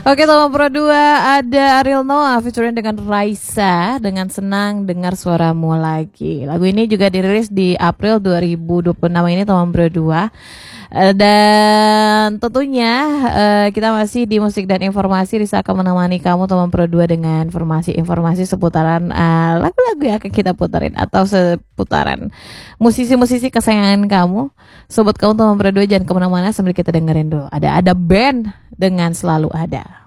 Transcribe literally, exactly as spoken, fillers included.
Oke, Toma Pro dua ada Ariel Noah featuring dengan Raisa dengan Senang Dengar Suaramu Lagi. Lagu ini juga dirilis di April dua ribu dua puluh enam ini, Toma Pro dua. Eh, Dan tentunya eh, kita masih di musik dan informasi. Risa akan menemani kamu Toma Pro dua dengan informasi-informasi seputaran eh, lagu-lagu yang akan kita putarin atau seputaran musisi-musisi kesayangan kamu. Sobat kamu Toma Pro dua, jangan kemana-mana sambil kita dengerin dulu. Ada ada band dengan Selalu Ada.